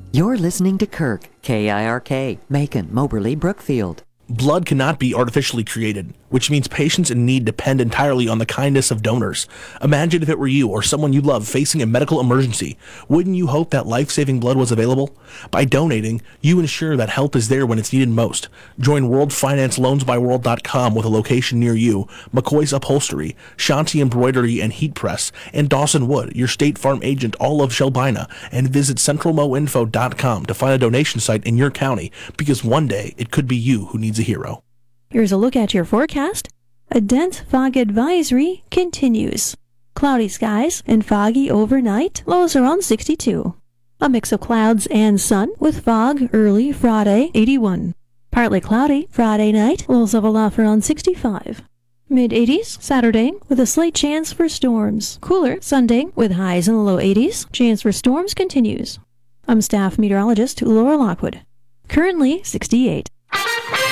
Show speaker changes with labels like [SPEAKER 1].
[SPEAKER 1] You're listening to Kirk, KIRK, Macon, Moberly, Brookfield.
[SPEAKER 2] Blood cannot be artificially created, which means patients in need depend entirely on the kindness of donors. Imagine if it were you or someone you love facing a medical emergency. Wouldn't you hope that life-saving blood was available? By donating, you ensure that help is there when it's needed most. Join World Finance LoansByWorld.com with a location near you, McCoy's Upholstery, Shanti Embroidery and Heat Press, and Dawson Wood, your State Farm agent all of Shelbina, and visit CentralMoInfo.com to find a donation site in your county, because one day it could be you who needs a hero.
[SPEAKER 3] Here's a look at your forecast. A dense fog advisory continues. Cloudy skies and foggy overnight, lows around 62. A mix of clouds and sun with fog early Friday, 81. Partly cloudy Friday night, lows level off around 65. Mid-80s Saturday with a slight chance for storms. Cooler Sunday with highs in the low 80s. Chance for storms continues. I'm staff meteorologist Laura Lockwood. Currently 68.